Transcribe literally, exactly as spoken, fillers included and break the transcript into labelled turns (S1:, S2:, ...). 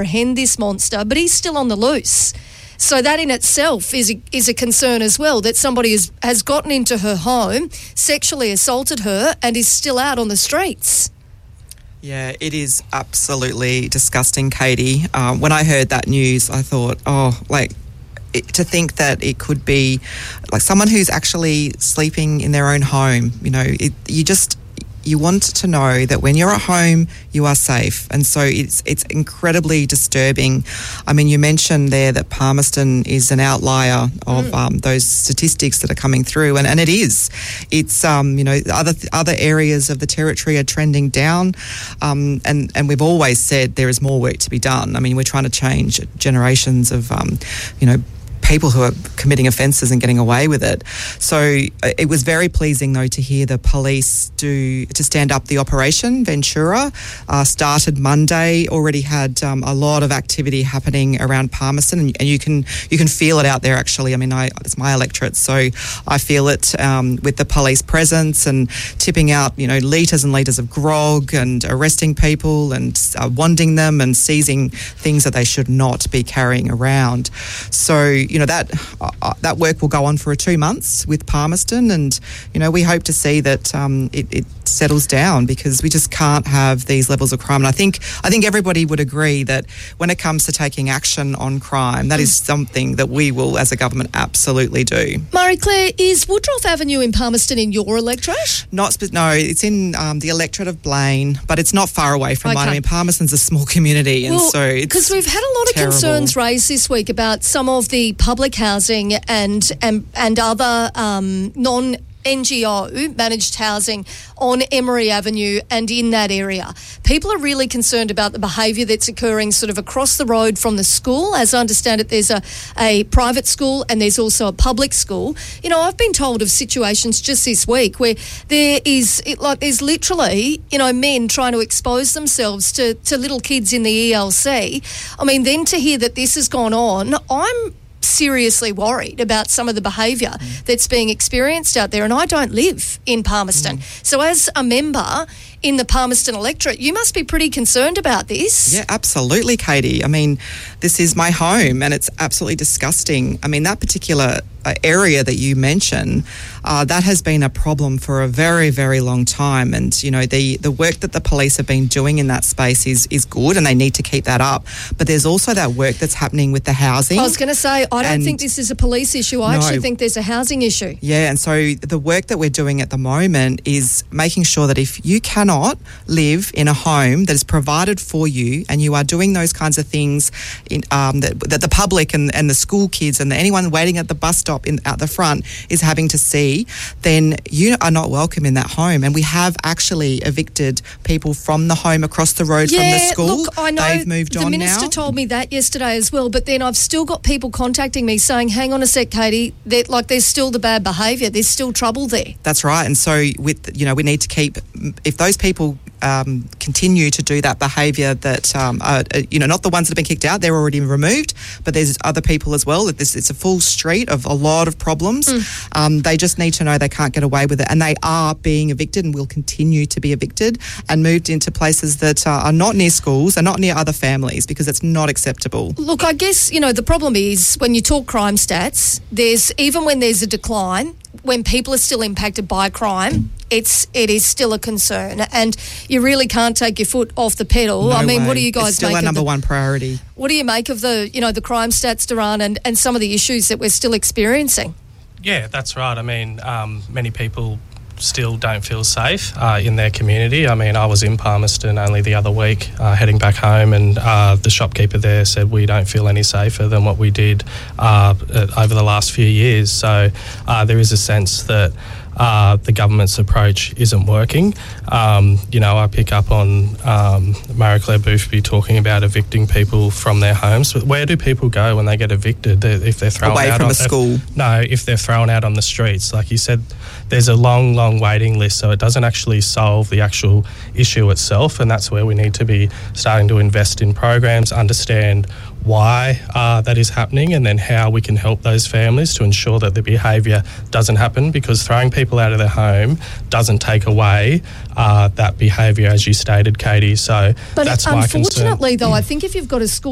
S1: apprehend this monster, but he's still on the loose. So that in itself is a, is a concern as well, that somebody has, has gotten into her home, sexually assaulted her, and is still out on the streets.
S2: Yeah, it is absolutely disgusting, Katie. Um, when I heard that news, I thought, oh, like, it, to think that it could be like someone who's actually sleeping in their own home, you know, it, you just... You want to know that when you're at home, you are safe. And so it's it's incredibly disturbing. I mean, you mentioned there that Palmerston is an outlier of mm. um, those statistics that are coming through. And, and it is. It's, um, you know, other other areas of the territory are trending down. Um, and, and we've always said there is more work to be done. I mean, we're trying to change generations of, um, you know, people who are committing offences and getting away with it. So uh, it was very pleasing, though, to hear the police do to stand up the operation. Ventura uh, started Monday, already had um, a lot of activity happening around Palmerston, and, and you can you can feel it out there, actually. I mean, I, it's my electorate, so I feel it um, with the police presence and tipping out, you know, litres and litres of grog and arresting people and uh, wanding them and seizing things that they should not be carrying around. So, you know, that uh, that work will go on for two months with Palmerston, and, you know, we hope to see that um, it, it settles down, because we just can't have these levels of crime. And I think I think everybody would agree that when it comes to taking action on crime, that is something that we will, as a government, absolutely do.
S1: Marie-Claire, is Woodroffe Avenue in Palmerston in your electorate?
S2: Not spe- no, it's in um, the electorate of Blaine, but it's not far away from
S1: okay.
S2: mine. I mean, Palmerston's a small community, and
S1: well,
S2: so it's
S1: because we've had a lot of
S2: terrible.
S1: concerns raised this week about some of the public housing and and and other um, non N G O managed housing on Emery Avenue and in that area. People are really concerned about the behaviour that's occurring sort of across the road from the school. As I understand it, there's a, a private school and there's also a public school. You know, I've been told of situations just this week where there is, it, like, there's literally, you know, men trying to expose themselves to, to little kids in the E L C. I mean, then to hear that this has gone on, I'm seriously worried about some of the behaviour mm. that's being experienced out there, and I don't live in Palmerston. Mm. So as a member in the Palmerston electorate, you must be pretty concerned about this.
S2: Yeah, absolutely, Katie. I mean, this is my home and it's absolutely disgusting. I mean, that particular uh, area that you mention, uh, that has been a problem for a very, very long time. And, you know, the, the work that the police have been doing in that space is, is good, and they need to keep that up. But there's also that work that's happening with the housing.
S1: I was going to say, I don't and think this is a police issue. I no, actually think there's a housing issue.
S2: Yeah, and so the work that we're doing at the moment is making sure that if you cannot live in a home that is provided for you, and you are doing those kinds of things in, um, that, that the public and, and the school kids and the, anyone waiting at the bus stop in, out the front is having to see, then you are not welcome in that home. And we have actually evicted people from the home across the road
S1: yeah,
S2: from the school.
S1: Look, I know
S2: they've moved
S1: the
S2: on
S1: minister
S2: now.
S1: told me that yesterday as well, but then I've still got people contacting me saying, hang on a sec, Katie, that like there's still the bad behaviour, there's still trouble there.
S2: That's right. And so with, you know, we need to keep, if those people um, continue to do that behaviour that, um, are, you know, not the ones that have been kicked out, they're already removed, but there's other people as well. This, it's a full street of a lot of problems. Mm. Um, they just need to know they can't get away with it, and they are being evicted and will continue to be evicted and moved into places that uh, are not near schools and not near other families, because it's not acceptable.
S1: Look, I guess, you know, the problem is when you talk crime stats, there's, even when there's a decline, when people are still impacted by crime, it's it is still a concern, and you really can't take your foot off the pedal.
S2: No
S1: I mean,
S2: way.
S1: what do you guys
S2: it's still
S1: make
S2: our
S1: of
S2: number
S1: the,
S2: one priority?
S1: What do you make of the, you know, the crime stats, Duran, and, and some of the issues that we're still experiencing?
S3: Yeah, that's right. I mean, um, many people still don't feel safe uh, in their community. I mean, I was in Palmerston only the other week, uh, heading back home, and uh, the shopkeeper there said we don't feel any safer than what we did uh, over the last few years. So uh, there is a sense that Uh, the government's approach isn't working. Um, you know, I pick up on um, Marie-Claire Boothby talking about evicting people from their homes. But where do people go when they get evicted? They're, if they're thrown
S2: away
S3: out
S2: from
S3: on,
S2: a school?
S3: If, no, if they're thrown out on the streets. Like you said, there's a long, long waiting list, so it doesn't actually solve the actual issue itself, and that's where we need to be starting to invest in programs, understand why uh, that is happening, and then how we can help those families to ensure that the behaviour doesn't happen, because throwing people out of their home doesn't take away uh, that behaviour, as you stated, Katie. So
S1: but
S3: that's my concern.
S1: Unfortunately, though, I think if you've got a school